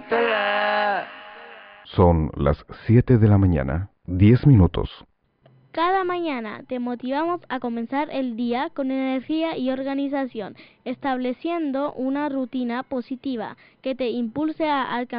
Son las 7 de la mañana, 10 minutos. Cada mañana te motivamos a comenzar el día con energía y organización, estableciendo una rutina positiva que te impulse a alcanzar